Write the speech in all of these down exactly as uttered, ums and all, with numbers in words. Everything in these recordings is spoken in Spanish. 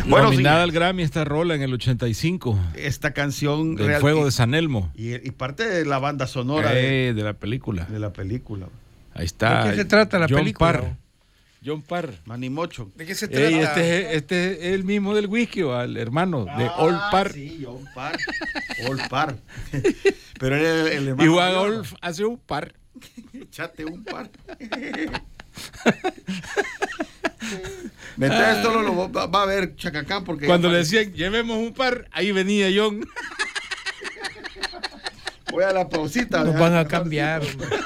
Bueno, nominada sí, al Grammy esta rola en el ochenta y cinco. Esta canción del real, Fuego y, de San Elmo. Y, y parte de la banda sonora eh, de, de la película. De la película. Ahí está. ¿De qué se trata la John película? Parr. John Parr. Manimocho. ¿De qué se trata? Ey, este, es, este es el mismo del whisky, ¿va? El hermano de ah, Old Parr. Sí, John Parr. Old Parr. Pero él es el, el hermano. Y Juan Old hace un par. Echate un par. Entonces esto lo, lo va, va a ver Chacacán porque cuando le decían llevemos un par, ahí venía John. Voy a la pausita. Nos van a cambiar.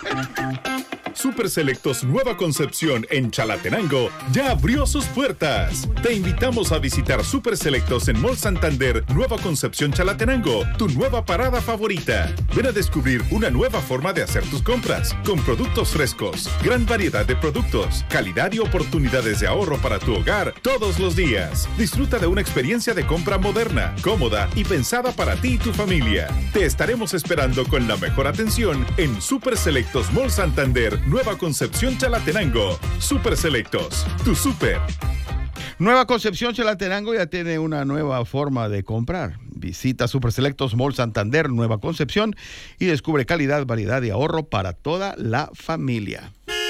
Super Selectos Nueva Concepción en Chalatenango ya abrió sus puertas. Te invitamos a visitar Super Selectos en Mall Santander, Nueva Concepción Chalatenango, tu nueva parada favorita. Ven a descubrir una nueva forma de hacer tus compras, con productos frescos, gran variedad de productos, calidad y oportunidades de ahorro para tu hogar todos los días. Disfruta de una experiencia de compra moderna, cómoda y pensada para ti y tu familia. Te estaremos esperando con la mejor atención en Super Selectos Mall Santander, Nueva Concepción Chalatenango. Super Selectos, tu super. Nueva Concepción Chalatenango ya tiene una nueva forma de comprar. Visita Super Selectos Mall Santander, Nueva Concepción y descubre calidad, variedad y ahorro para toda la familia.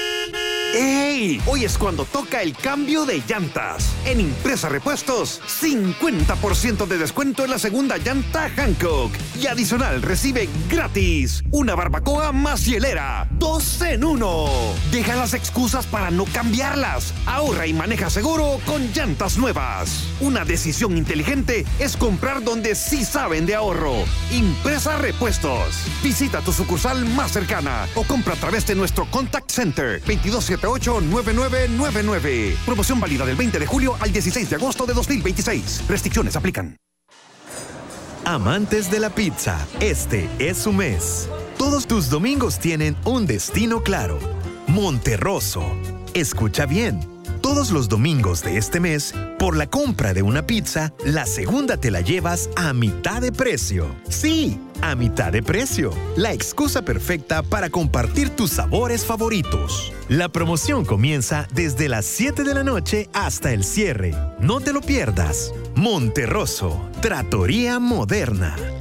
¡Ey! Hoy es cuando toca el cambio de llantas. En Impresa Repuestos, cincuenta por ciento de descuento en la segunda llanta Hankook. Y adicional recibe gratis una barbacoa más hielera. Dos en uno. Deja las excusas para no cambiarlas. Ahorra y maneja seguro con llantas nuevas. Una decisión inteligente es comprar donde sí saben de ahorro. Impresa Repuestos. Visita tu sucursal más cercana o compra a través de nuestro Contact Center veintidós setenta y ocho, noventa y nueve noventa y nueve. Promoción válida del veinte de julio al dieciséis de agosto de dos mil veintiséis. Restricciones aplican. Amantes de la pizza, este es su mes. Todos tus domingos tienen un destino claro. Monterroso. Escucha bien. Todos los domingos de este mes, por la compra de una pizza, la segunda te la llevas a mitad de precio. Sí, a mitad de precio. La excusa perfecta para compartir tus sabores favoritos. La promoción comienza desde las siete de la noche hasta el cierre. No te lo pierdas. Monterroso, Trattoria Moderna.